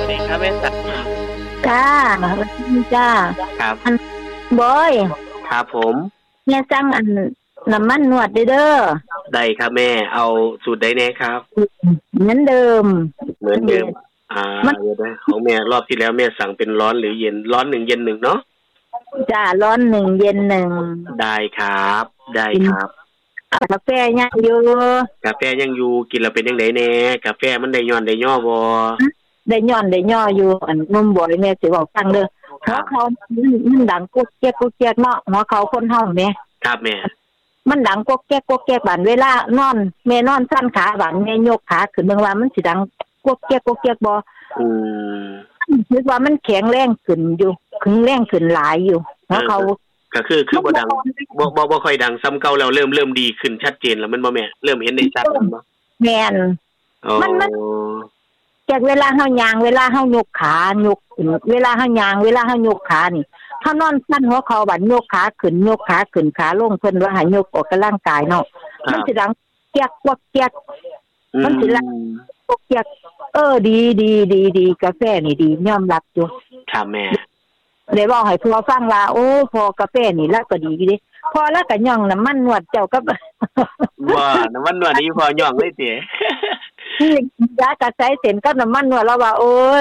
ดีครับแม่สักจ้าสวัสดีจ้าครับอันบอยครับผมแม่สั่งอันน้ำมันนวดเด้อได้ครับแม่เอาสูตรใดแน่ครับเหมือนเดิมเหมือนเดิมมันเดี๋ยวนะของแม่รอบที่แล้วแม่สั่งเป็นร้อนหรือเย็นร้อนหนึ่งเย็นหนึ่งเนาะจ้าร้อนหนึ่งเย็นหนึ่งได้ครับได้ครับกาแฟยังอยู่กาแฟยังอยู่กินแล้วเป็นยังไงแน่กาแฟมันได้ย้อนได้ย่อบ่ได้ย่ออยู่อันนุ่มบ่อยแม่สิบอกฟังเด้อหัวเขามันดังกุ๊กแก๊กกุ๊กแก๊กเนาะหัวเขาคนเฮาแม่ครับแม่มันดังกุ๊กแก๊กบัดเวลานอนแม่นอนสั่นขาบัดแม่ยกขาขึ้นเบิ่งว่ามันสิดังกุ๊กแก๊กบ่คิดว่ามันแข็งแรงขึ้นอยู่ขึ้นแรงขึ้นหลายอยู่หัวเขาก็คือบ่ดังบ่ค่อยดังซ้ำเก่าแล้วเริ่มดีขึ้นชัดเจนแล้วมันบ่แม่เริ่มเห็นได้ชัดแล้วบ่แม่นมันจากเวลาเฮาย่างเวลาเฮายกขายกขึ้นเวลาเฮาย่างเวลาเฮายกขานี่เฮานอนสั่นหัวเขาบัดยกขาขึ้นขาลงเพิ่นว่าให้ยกออกกำลังกายเนาะมันสิดังแก๊กวักแก๊กมันสิดังวักแก๊กดีกาแฟนี่ดียอมรับอยู่ครับแม่ได้บอกให้พ่อฟังว่าโอ้พอกาแฟนี่แล้วก็ดีเด้พอแล้วก็ย่องน้ำมันนวดเจ้าก็ว่าน้ำมันนวดนี่พอย่องเลยติยากระใสเส้นกับน้ำมันนวดแล้วว่าโอ้